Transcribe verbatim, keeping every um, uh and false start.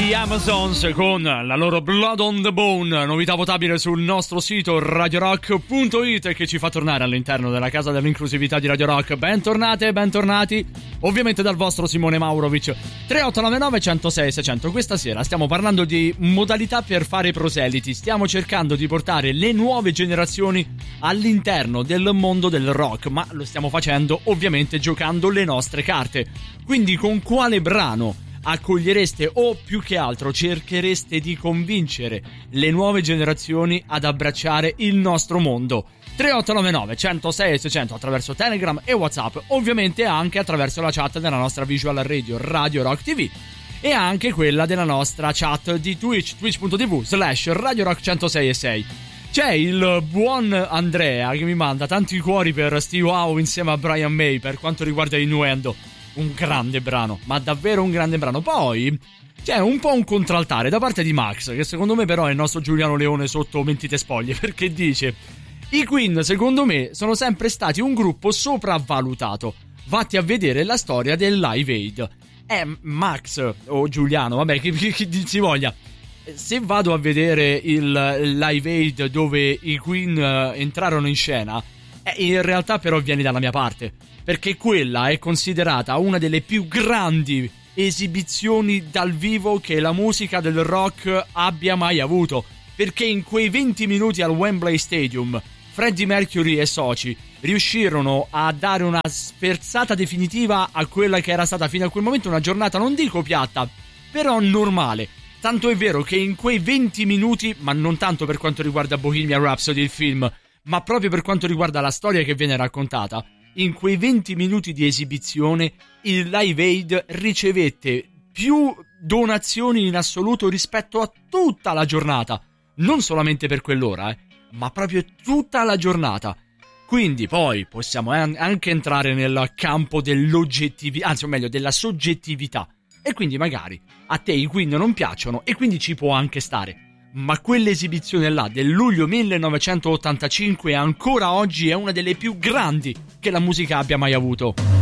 Gli Amazons con la loro Blood on the Bone, novità votabile sul nostro sito radio rock punto it, che ci fa tornare all'interno della casa dell'inclusività di Radio Rock. Bentornate e bentornati, ovviamente dal vostro Simone Maurovic. Tre otto nove nove uno zero sei sei zero zero. Questa sera stiamo parlando di modalità per fare proseliti. Stiamo cercando di portare le nuove generazioni all'interno del mondo del rock, ma lo stiamo facendo ovviamente giocando le nostre carte. Quindi con quale brano accogliereste o più che altro cerchereste di convincere le nuove generazioni ad abbracciare il nostro mondo? Tre otto nove nove uno zero sei sei zero zero attraverso Telegram e WhatsApp, ovviamente anche attraverso la chat della nostra visual radio Radio Rock T V e anche quella della nostra chat di Twitch, twitch punto tv slash Radio Rock centosei e sei. C'è il buon Andrea che mi manda tanti cuori per Steve Howe insieme a Brian May per quanto riguarda Innuendo. Un grande brano, ma davvero un grande brano. Poi c'è un po' un contraltare da parte di Max, che secondo me però è il nostro Giuliano Leone sotto mentite spoglie, perché dice: i Queen secondo me sono sempre stati un gruppo sopravvalutato, vatti a vedere la storia del Live Aid. Eh, Max o Giuliano, vabbè, chi, chi, chi si voglia, se vado a vedere il Live Aid dove i Queen uh, entrarono in scena, eh, in realtà però vieni dalla mia parte, perché quella è considerata una delle più grandi esibizioni dal vivo che la musica del rock abbia mai avuto, perché in quei venti minuti al Wembley Stadium Freddie Mercury e soci riuscirono a dare una sferzata definitiva a quella che era stata fino a quel momento una giornata, non dico piatta, però normale. Tanto è vero che in quei venti minuti, ma non tanto per quanto riguarda Bohemian Rhapsody il film, ma proprio per quanto riguarda la storia che viene raccontata, in quei venti minuti di esibizione il Live Aid ricevette più donazioni in assoluto rispetto a tutta la giornata, non solamente per quell'ora, eh, ma proprio tutta la giornata. Quindi poi possiamo anche entrare nel campo dell'oggettività, anzi o meglio della soggettività, e quindi magari a te i Queen non piacciono e quindi ci può anche stare. Ma quell'esibizione là del luglio millenovecentottantacinque ancora oggi è una delle più grandi che la musica abbia mai avuto.